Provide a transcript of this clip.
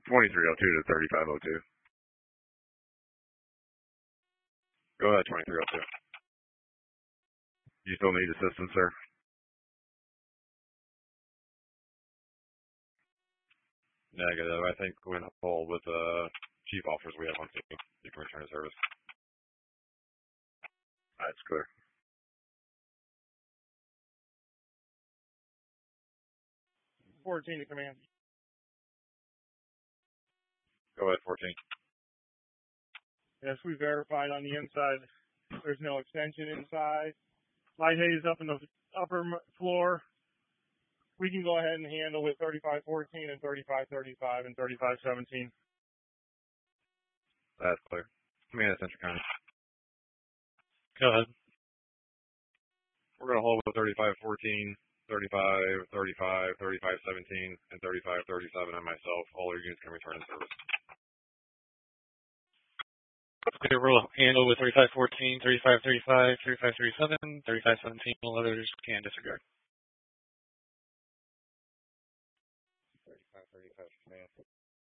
2302 to 3502. Go ahead, 2302. You still need assistance, sir? Negative. I think when I pull with chief officers we have on scene, you can return to service. That's clear. $14 to command. Go ahead, 14. Yes, we verified on the inside. There's no extension inside. Light haze up in the upper floor. We can go ahead and handle with 3514 and 3535 and 3517. That's clear. Command Central County. Go ahead. We're going to hold with 3514, 35, 35, 3517, and 3537 and myself. All our units can return to service. Okay, we'll handle with 3514, 3535, 3537, 3517. All others can disregard. 3535 command.